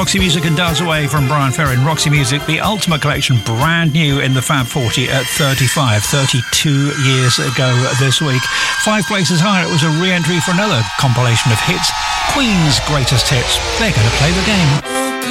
Roxy Music and Does Away from Brian Ferry. Roxy Music, the Ultimate Collection, brand new in the Fab 40 at 32 years ago this week. 5 places higher, it was a re-entry for another compilation of hits, Queen's Greatest Hits. They're going to play the game.